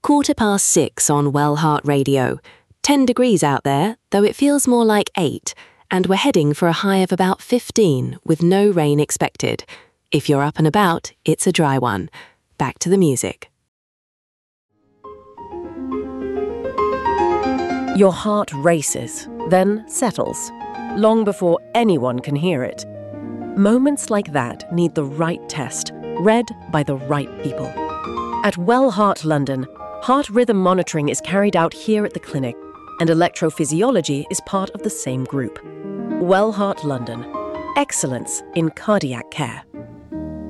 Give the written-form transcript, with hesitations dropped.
6:15 on Wellheart Radio. 10 degrees out there, though it feels more like 8, and we're heading for a high of about 15 with no rain expected. If you're up and about, it's a dry one. Back to the music. Your heart races, then settles, long before anyone can hear it. Moments like that need the right test, read by the right people. At Wellheart London, heart rhythm monitoring is carried out here at the clinic, and electrophysiology is part of the same group. Wellheart London. Excellence in cardiac care.